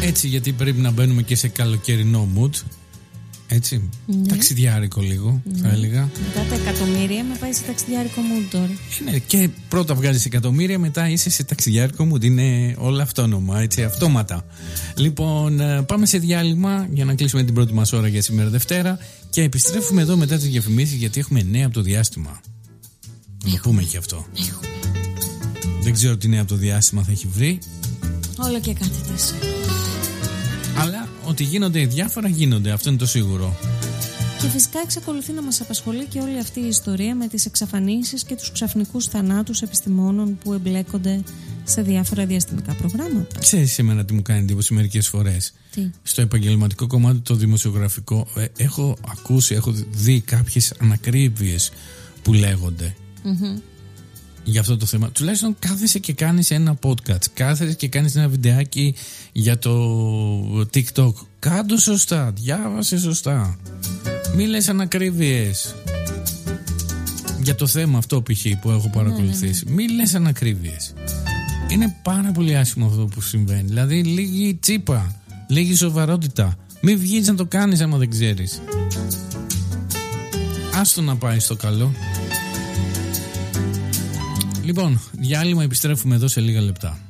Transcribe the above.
Έτσι, γιατί πρέπει να μπαίνουμε και σε καλοκαιρινό mood. Έτσι, ναι. Ταξιδιάρικο λίγο, θα έλεγα. Μετά τα εκατομμύρια με πάει σε ταξιδιάρικο mood τώρα. Ναι, και πρώτα βγάζεις εκατομμύρια, μετά είσαι σε ταξιδιάρικο mood. Είναι όλα αυτόνομα, έτσι, αυτόματα. Λοιπόν, πάμε σε διάλειμμα για να κλείσουμε την πρώτη μας ώρα για σήμερα Δευτέρα. Και επιστρέφουμε εδώ μετά τις διαφημίσεις, γιατί έχουμε νέα από το διάστημα. Να το πούμε και αυτό. Δεν ξέρω τι νέα από το διάστημα θα έχει βρει. Όλο και κάτι θες. Αλλά ότι γίνονται διάφορα γίνονται, αυτό είναι το σίγουρο. Και φυσικά εξακολουθεί να μας απασχολεί και όλη αυτή η ιστορία με τις εξαφανίσεις και τους ξαφνικούς θανάτους επιστημόνων που εμπλέκονται σε διάφορα διαστημικά προγράμματα. Ξέρεις σήμερα τι μου κάνει εντύπωση μερικές φορές? Τι? Στο επαγγελματικό κομμάτι, το δημοσιογραφικό, έχω ακούσει, έχω δει κάποιες ανακρίβειες που λέγονται. Για αυτό το θέμα. Τουλάχιστον κάθεσαι και κάνεις ένα podcast, κάθεσαι και κάνεις ένα βιντεάκι για το TikTok. Κάντο σωστά, διάβασε σωστά. Μη λες ανακρίβειες για το θέμα αυτό π.χ. που έχω παρακολουθήσει. Μη λες ανακρίβειες. Είναι πάρα πολύ άσχημο αυτό που συμβαίνει. Δηλαδή λίγη τσίπα, λίγη σοβαρότητα. Μη βγεις να το κάνεις άμα δεν ξέρεις. Άστο να πάει στο καλό. Λοιπόν, διάλειμμα, επιστρέφουμε εδώ σε λίγα λεπτά.